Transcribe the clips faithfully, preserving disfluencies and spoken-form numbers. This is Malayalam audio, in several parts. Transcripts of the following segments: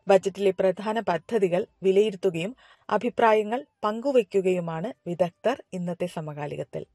ബജറ്റിലെ പ്രധാന പദ്ധതികൾ വിലയിരുത്തുകയും അഭിപ്രായങ്ങൾ പങ്കുവയ്ക്കുകയുമാണ് വിദഗ്ധർ ഇന്നത്തെ സമകാലികത്തിൽ.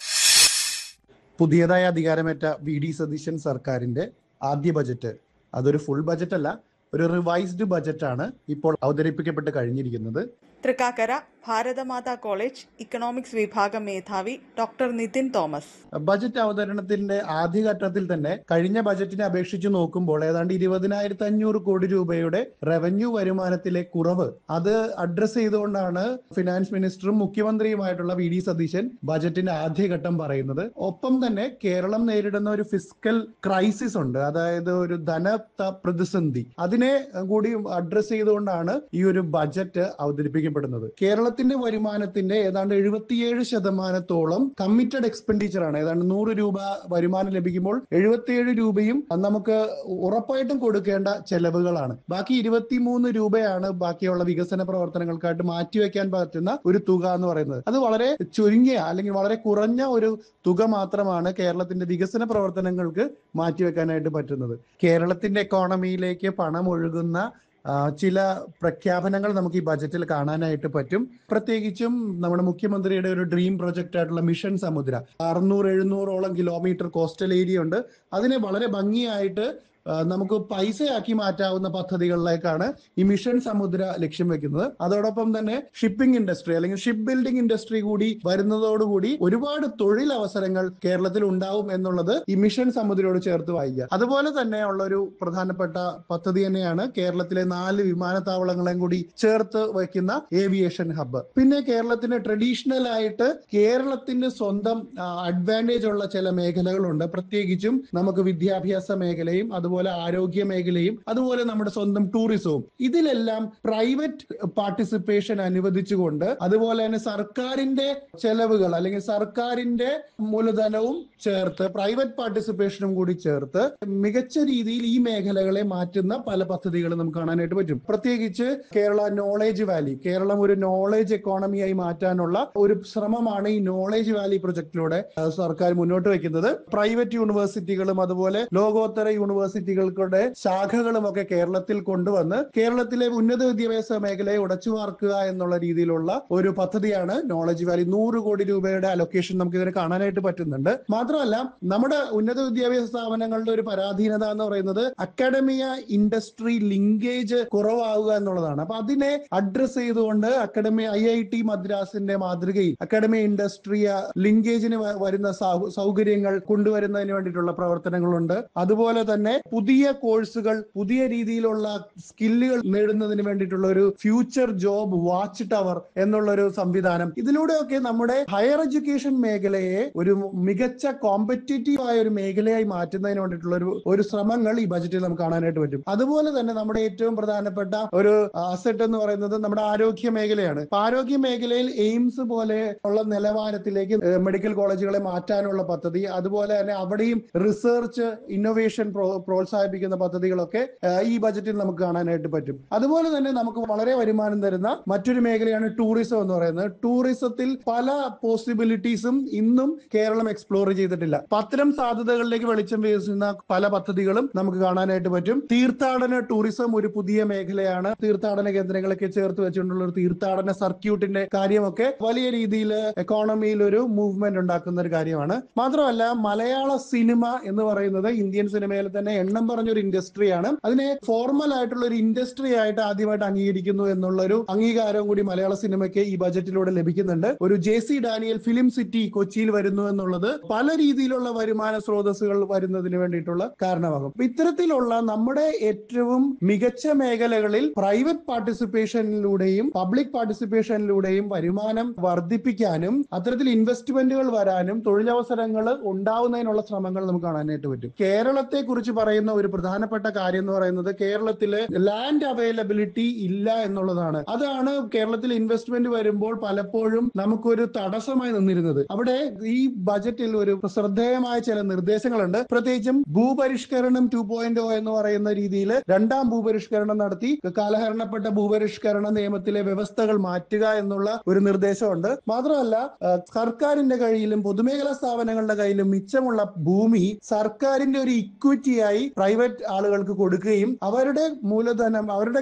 പുതിയതായി അധികാരമേറ്റ വി ഡി സതീശൻ സർക്കാരിന്റെ ആദ്യ ബജറ്റ്, അതൊരു ഫുൾ ബജറ്റ് അല്ല, ഒരു റിവൈസ്ഡ് ബജറ്റാണ് ഇപ്പോൾ അവതരിപ്പിക്കപ്പെട്ട് കഴിഞ്ഞിരിക്കുന്നത്. തൃക്കാക്കര ഭാരതമാതാ കോളേജ് ഇക്കണോമിക്സ് വിഭാഗം മേധാവി ഡോക്ടർ നിതിൻ തോമസ്. ബജറ്റ് അവതരണത്തിന്റെ ആദ്യഘട്ടത്തിൽ തന്നെ കഴിഞ്ഞ ബജറ്റിനെ അപേക്ഷിച്ച് നോക്കുമ്പോൾ ഏതാണ്ട് ഇരുപതിനായിരത്തി അഞ്ഞൂറ് കോടി രൂപയുടെ റവന്യൂ വരുമാനത്തിലെ കുറവ് അത് അഡ്രസ് ചെയ്തുകൊണ്ടാണ് ഫിനാൻസ് മിനിസ്റ്ററും മുഖ്യമന്ത്രിയുമായിട്ടുള്ള വി ഡി സതീശൻ ബജറ്റിന്റെ ആദ്യഘട്ടം പറയുന്നത്. ഒപ്പം തന്നെ കേരളം നേരിടുന്ന ഒരു ഫിസ്ക്കൽ ക്രൈസിസ് ഉണ്ട്, അതായത് ഒരു ധന പ്രതിസന്ധി, അതിനെ കൂടി അഡ്രസ് ചെയ്തുകൊണ്ടാണ് ഈ ഒരു ബജറ്റ് അവതരിപ്പിക്കപ്പെടുന്നത്. കേരളത്തിന്റെ വരുമാനത്തിന്റെ ഏതാണ്ട് എഴുപത്തിയേഴ് ശതമാനത്തോളം കമ്മിറ്റഡ് എക്സ്പെൻഡിച്ചർ ആണ്. ഏതാണ്ട് നൂറ് രൂപ വരുമാനം ലഭിക്കുമ്പോൾ എഴുപത്തിയേഴ് രൂപയും നമുക്ക് ഉറപ്പായിട്ടും കൊടുക്കേണ്ട ചെലവുകളാണ്. ബാക്കി ഇരുപത്തിമൂന്ന് രൂപയാണ് ബാക്കിയുള്ള വികസന പ്രവർത്തനങ്ങൾക്കായിട്ട് മാറ്റിവെക്കാൻ പറ്റുന്ന ഒരു തുക എന്ന് പറയുന്നത്. അത് വളരെ ചുരുങ്ങിയ അല്ലെങ്കിൽ വളരെ കുറഞ്ഞ ഒരു തുക മാത്രമാണ് കേരളത്തിന്റെ വികസന പ്രവർത്തനങ്ങൾക്ക് മാറ്റിവെക്കാനായിട്ട് പറ്റുന്നത്. കേരളത്തിന്റെ എക്കോണമിയിലേക്ക് പണം ഒഴുകുന്ന ചില പ്രഖ്യാപനങ്ങൾ നമുക്ക് ഈ ബജറ്റിൽ കാണാനായിട്ട് പറ്റും. പ്രത്യേകിച്ചും നമ്മുടെ മുഖ്യമന്ത്രിയുടെ ഒരു ഡ്രീം പ്രൊജക്റ്റ് ആയിട്ടുള്ള മിഷൻ സമുദ്ര, അറുന്നൂറ് എഴുന്നൂറോളം കിലോമീറ്റർ കോസ്റ്റൽ ഏരിയ ഉണ്ട്. അതിനെ വളരെ ഭംഗിയായിട്ട് നമുക്ക് പൈസയാക്കി മാറ്റാവുന്ന പദ്ധതികളിലേക്കാണ് ഈ മിഷൻ സമുദ്ര ലക്ഷ്യം വെക്കുന്നത്. അതോടൊപ്പം തന്നെ ഷിപ്പിംഗ് ഇൻഡസ്ട്രി അല്ലെങ്കിൽ ഷിപ്പ് ബിൽഡിംഗ് ഇൻഡസ്ട്രി കൂടി വരുന്നതോടുകൂടി ഒരുപാട് തൊഴിലവസരങ്ങൾ കേരളത്തിൽ ഉണ്ടാവും എന്നുള്ളത് ഈ മിഷൻ സമുദ്രയോട് ചേർത്ത് വായിക്കുക. അതുപോലെ തന്നെ ഉള്ള ഒരു പ്രധാനപ്പെട്ട പദ്ധതി തന്നെയാണ് കേരളത്തിലെ നാല് വിമാനത്താവളങ്ങളെയും കൂടി ചേർത്ത് വയ്ക്കുന്ന ഏവിയേഷൻ ഹബ്ബ്. പിന്നെ കേരളത്തിന് ട്രഡീഷണൽ ആയിട്ട് കേരളത്തിന്റെ സ്വന്തം അഡ്വാൻറ്റേജ് ഉള്ള ചില മേഖലകളുണ്ട്. പ്രത്യേകിച്ചും നമുക്ക് വിദ്യാഭ്യാസ മേഖലയും അതുപോലെ അതുപോലെ ആരോഗ്യ മേഖലയും അതുപോലെ നമ്മുടെ സ്വന്തം ടൂറിസവും, ഇതിലെല്ലാം പ്രൈവറ്റ് പാർട്ടിസിപ്പേഷൻ അനുവദിച്ചുകൊണ്ട് അതുപോലെ തന്നെ സർക്കാരിന്റെ ചെലവുകൾ അല്ലെങ്കിൽ സർക്കാരിന്റെ മൂലധനവും ചേർത്ത് പ്രൈവറ്റ് പാർട്ടിസിപ്പേഷനും കൂടി ചേർത്ത് മികച്ച രീതിയിൽ ഈ മേഖലകളെ മാറ്റുന്ന പല പദ്ധതികളും നമുക്ക് കാണാനായിട്ട് പറ്റും. പ്രത്യേകിച്ച് കേരള നോളേജ് വാലി, കേരളം ഒരു നോളേജ് എക്കോണമിയായി മാറ്റാനുള്ള ഒരു ശ്രമമാണ് ഈ നോളേജ് വാലി പ്രൊജക്ടിലൂടെ സർക്കാർ മുന്നോട്ട് വയ്ക്കുന്നത്. പ്രൈവറ്റ് യൂണിവേഴ്സിറ്റികളും അതുപോലെ ലോകോത്തര യൂണിവേഴ്സിറ്റി യുടെ ശാഖകളും ഒക്കെ കേരളത്തിൽ കൊണ്ടുവന്ന് കേരളത്തിലെ ഉന്നത വിദ്യാഭ്യാസ മേഖലയെ ഉടച്ചു വാർക്കുക എന്നുള്ള രീതിയിലുള്ള ഒരു പദ്ധതിയാണ് നോളജ് വാലി. നൂറ് കോടി രൂപയുടെ അലൊക്കേഷൻ നമുക്ക് ഇതിന് കാണാനായിട്ട് പറ്റുന്നുണ്ട്. മാത്രമല്ല നമ്മുടെ ഉന്നത വിദ്യാഭ്യാസ സ്ഥാപനങ്ങളുടെ ഒരു പരാധീനത എന്ന് പറയുന്നത് അക്കാഡമിയ ഇൻഡസ്ട്രി ലിങ്കേജ് കുറവാവുക എന്നുള്ളതാണ്. അപ്പൊ അതിനെ അഡ്രസ് ചെയ്തുകൊണ്ട് അക്കാഡമി ഐ ഐ ടി മദ്രാസിന്റെ മാതൃകയിൽ അക്കാഡമിയ ഇൻഡസ്ട്രി ലിങ്കേജിന് വരുന്ന സൗകര്യങ്ങൾ കൊണ്ടുവരുന്നതിന് വേണ്ടിയിട്ടുള്ള പ്രവർത്തനങ്ങളുണ്ട്. അതുപോലെ തന്നെ പുതിയ കോഴ്സുകൾ, പുതിയ രീതിയിലുള്ള സ്കില്ലുകൾ നേടുന്നതിന് വേണ്ടിയിട്ടുള്ള ഒരു ഫ്യൂച്ചർ ജോബ് വാച്ച് ടവർ എന്നുള്ള ഒരു സംവിധാനം, ഇതിലൂടെയൊക്കെ നമ്മുടെ ഹയർ എഡ്യൂക്കേഷൻ മേഖലയെ ഒരു മികച്ച കോമ്പറ്റീറ്റീവ് ആയ ഒരു മേഖലയായി മാറ്റുന്നതിന് വേണ്ടിയിട്ടുള്ള ഒരു ഒരു ശ്രമങ്ങൾ ഈ ബജറ്റിൽ നമുക്ക് കാണാനായിട്ട് പറ്റും. അതുപോലെ തന്നെ നമ്മുടെ ഏറ്റവും പ്രധാനപ്പെട്ട ഒരു അസറ്റ് എന്ന് പറയുന്നത് നമ്മുടെ ആരോഗ്യ മേഖലയാണ്. ആരോഗ്യ മേഖലയിൽ എയിംസ് പോലെ ഉള്ള നിലവാരത്തിലേക്ക് മെഡിക്കൽ കോളേജുകളെ മാറ്റാനുള്ള പദ്ധതി, അതുപോലെ തന്നെ അവിടെയും റിസർച്ച് ഇന്നോവേഷൻ പ്രോത്സാഹിപ്പിക്കുന്ന പദ്ധതികളൊക്കെ ഈ ബജറ്റിൽ നമുക്ക് കാണാനായിട്ട് പറ്റും. അതുപോലെ തന്നെ നമുക്ക് വളരെ വരുമാനം തരുന്ന മറ്റൊരു മേഖലയാണ് ടൂറിസം എന്ന് പറയുന്നത്. ടൂറിസത്തിൽ പല പോസിബിലിറ്റീസും ഇന്നും കേരളം എക്സ്പ്ലോർ ചെയ്തിട്ടില്ല. അത്തരം സാധ്യതകളിലേക്ക് വെളിച്ചം വീശുന്ന പല പദ്ധതികളും നമുക്ക് കാണാനായിട്ട് പറ്റും. തീർത്ഥാടന ടൂറിസം ഒരു പുതിയ മേഖലയാണ്. തീർത്ഥാടന കേന്ദ്രങ്ങളൊക്കെ ചേർത്ത് വെച്ചുകൊണ്ടുള്ള ഒരു തീർത്ഥാടന സർക്യൂട്ടിന്റെ കാര്യമൊക്കെ വലിയ രീതിയിൽ എക്കോണമിയിൽ ഒരു മൂവ്മെന്റ് ഉണ്ടാക്കുന്ന ഒരു കാര്യമാണ്. മാത്രമല്ല മലയാള സിനിമ എന്ന് പറയുന്നത് ഇന്ത്യൻ സിനിമയിൽ തന്നെ എണ്ണം പറഞ്ഞൊരു ഇൻഡസ്ട്രിയാണ്. അതിനെ ഫോർമൽ ആയിട്ടുള്ള ഒരു ഇൻഡസ്ട്രി ആയിട്ട് ആദ്യമായിട്ട് അംഗീകരിക്കുന്നു എന്നുള്ള ഒരു അംഗീകാരവും കൂടി മലയാള സിനിമയ്ക്ക് ഈ ബജറ്റിലൂടെ ലഭിക്കുന്നുണ്ട്. ഒരു J C Daniel film city കൊച്ചിയിൽ വരുന്നു എന്നുള്ളത് പല രീതിയിലുള്ള വരുമാന സ്രോതസ്സുകൾ വരുന്നതിന് വേണ്ടിയിട്ടുള്ള കാരണമാകും. ഇത്തരത്തിലുള്ള നമ്മുടെ ഏറ്റവും മികച്ച മേഖലകളിൽ പ്രൈവറ്റ് പാർട്ടിസിപ്പേഷനിലൂടെയും പബ്ലിക് പാർട്ടിസിപ്പേഷനിലൂടെയും വരുമാനം വർദ്ധിപ്പിക്കാനും അത്തരത്തിൽ ഇൻവെസ്റ്റ്മെന്റുകൾ വരാനും തൊഴിലവസരങ്ങൾ ഉണ്ടാവുന്നതിനുള്ള ശ്രമങ്ങൾ നമുക്ക് കാണാനായിട്ട് പറ്റും. കേരളത്തെ കുറിച്ച് പറയുന്ന ഒരു പ്രധാനപ്പെട്ട കാര്യം എന്ന് പറയുന്നത് കേരളത്തില് ലാൻഡ് അവൈലബിലിറ്റി ഇല്ല എന്നുള്ളതാണ്. അതാണ് കേരളത്തിൽ ഇൻവെസ്റ്റ്മെന്റ് വരുമ്പോൾ പലപ്പോഴും നമുക്കൊരു തടസ്സമായി നിന്നിരുന്നത്. അവിടെ ഈ ബജറ്റിൽ ഒരു ശ്രദ്ധേയമായ ചില നിർദ്ദേശങ്ങളുണ്ട്. പ്രത്യേകിച്ചും ഭൂപരിഷ്കരണം ടു പോയിന്റ് ഒ എന്ന് പറയുന്ന രീതിയിൽ രണ്ടാം ഭൂപരിഷ്കരണം നടത്തി കാലഹരണപ്പെട്ട ഭൂപരിഷ്കരണ നിയമത്തിലെ വ്യവസ്ഥകൾ മാറ്റുക എന്നുള്ള ഒരു നിർദ്ദേശമുണ്ട്. മാത്രമല്ല സർക്കാരിന്റെ കയ്യിലും പൊതുമേഖലാ സ്ഥാപനങ്ങളുടെ കയ്യിലും മിച്ചമുള്ള ഭൂമി സർക്കാരിന്റെ ഒരു ഇക്വിറ്റിയായി പ്രൈവറ്റ് ആളുകൾക്ക് കൊടുക്കുകയും അവരുടെ മൂലധനം അവരുടെ